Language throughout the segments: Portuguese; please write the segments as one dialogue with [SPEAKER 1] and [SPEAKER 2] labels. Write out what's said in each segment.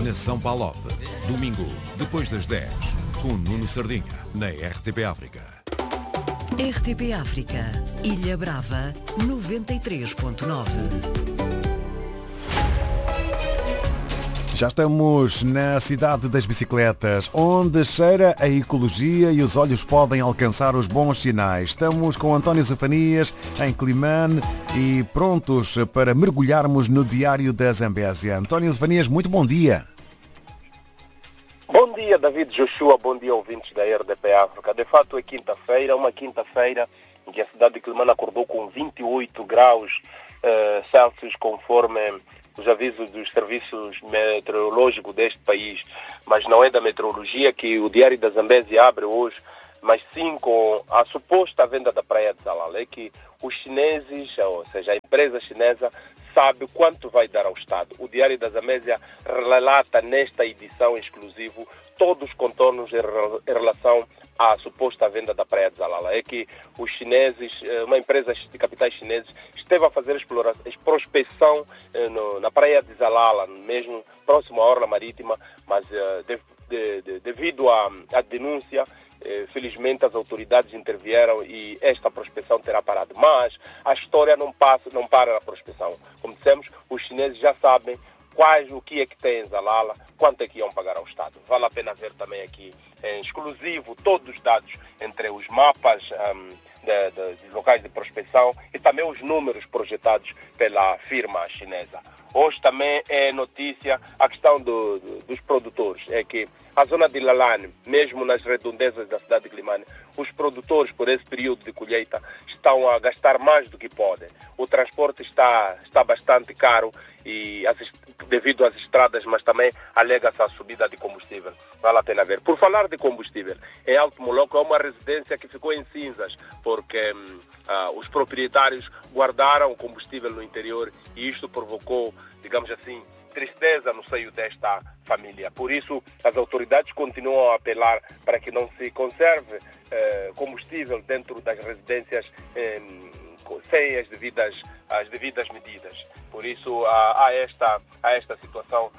[SPEAKER 1] Nação Palop. Domingo, depois das 10, com Nuno Sardinha, na RTP África.
[SPEAKER 2] RTP África, Ilha Brava, 93.9.
[SPEAKER 3] Já estamos na cidade das bicicletas, onde cheira a ecologia e os olhos podem alcançar os bons sinais. Estamos com António Zafanias, em Climane, e prontos para mergulharmos no Diário da Zambésia. António Zafanias, muito bom dia.
[SPEAKER 4] Bom dia, David Joshua, bom dia, ouvintes da RDP África. De fato, é quinta-feira, uma quinta-feira em que a cidade de Climane acordou com 28 graus Celsius, conforme os avisos dos serviços meteorológicos deste país. Mas não é da meteorologia que o Diário da Zambésia abre hoje, mas sim com a suposta venda da praia de Zalala. É que os chineses, ou seja, a empresa chinesa, sabe quanto vai dar ao Estado. O Diário da Zambésia relata nesta edição exclusiva todos os contornos em relação à suposta venda da praia de Zalala. É que os chineses, uma empresa de capitais chineses, esteve a fazer prospecção na praia de Zalala, mesmo próximo à orla marítima, mas devido à denúncia, felizmente as autoridades intervieram e esta prospecção terá parado. Mas a história não para na prospecção. Como dissemos, os chineses já sabem o que é que tem em Zalala, quanto é que iam pagar ao Estado. Vale a pena ver também aqui em exclusivo todos os dados entre os mapas dos locais de prospecção e também os números projetados pela firma chinesa. Hoje também é notícia a questão dos produtores. É que a zona de Lalane, mesmo nas redondezas da cidade de Climane, os produtores, por esse período de colheita, estão a gastar mais do que podem. O transporte está bastante caro e devido às estradas, mas também alega-se a subida de combustível. Vale a pena ver. Por falar de combustível, em Alto Moloco é uma residência que ficou em cinzas, porque os proprietários guardaram o combustível no interior e isto provocou, digamos assim, tristeza no seio desta família. Por isso, as autoridades continuam a apelar para que não se conserve combustível dentro das residências sem as devidas medidas. Por isso, há esta situação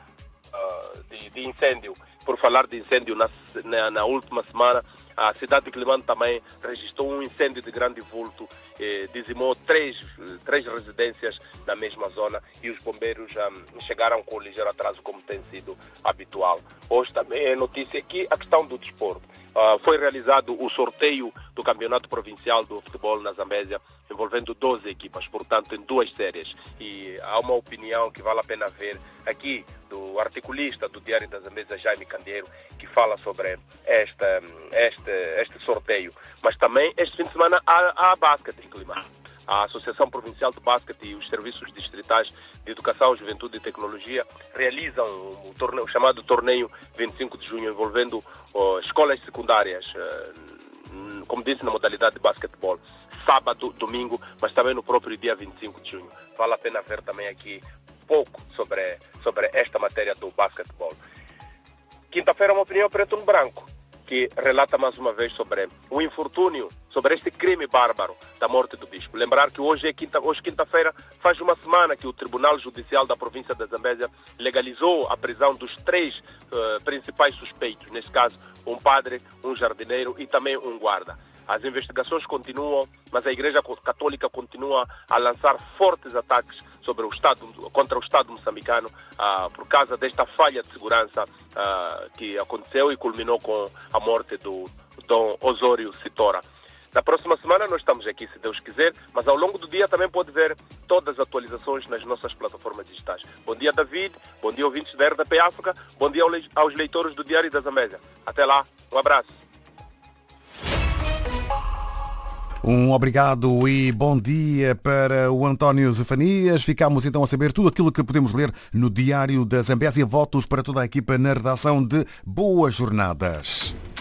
[SPEAKER 4] de incêndio. Por falar de incêndio, na última semana, a cidade de Climane também registrou um incêndio de grande vulto, dizimou três residências na mesma zona e os bombeiros chegaram com ligeiro atraso, como tem sido habitual. Hoje também é notícia aqui a questão do desporto. Foi realizado o sorteio do Campeonato Provincial do Futebol na Zambésia, envolvendo 12 equipas, portanto, em 2 séries. E há uma opinião que vale a pena ver aqui do articulista do Diário da Zambésia, Jaime Candeiro, que fala sobre este sorteio. Mas também, este fim de semana, há basquete em Climane. A Associação Provincial de Basquete e os Serviços Distritais de Educação, Juventude e Tecnologia realizam o chamado Torneio 25 de Junho, envolvendo escolas secundárias, como disse, na modalidade de basquetebol, sábado, domingo, mas também no próprio dia 25 de junho. Vale a pena ver também aqui pouco sobre esta matéria do basquetebol. Quinta-feira, uma opinião preto no branco, que relata mais uma vez sobre o infortúnio, sobre este crime bárbaro da morte do bispo. Lembrar que hoje quinta-feira, faz uma semana que o Tribunal Judicial da província da Zambésia legalizou a prisão dos 3 principais suspeitos, nesse caso um padre, um jardineiro e também um guarda. As investigações continuam, mas a Igreja Católica continua a lançar fortes ataques contra o Estado moçambicano por causa desta falha de segurança que aconteceu e culminou com a morte do Dom Osório Sitora. Na próxima semana nós estamos aqui, se Deus quiser, mas ao longo do dia também pode ver todas as atualizações nas nossas plataformas digitais. Bom dia, David. Bom dia, ouvintes da RDP África. Bom dia aos leitores do Diário da Zambésia. Até lá. Um abraço.
[SPEAKER 3] Um obrigado e bom dia para o António Zafanias. Ficamos então a saber tudo aquilo que podemos ler no Diário da Zambésia. Votos para toda a equipa na redação de Boas Jornadas.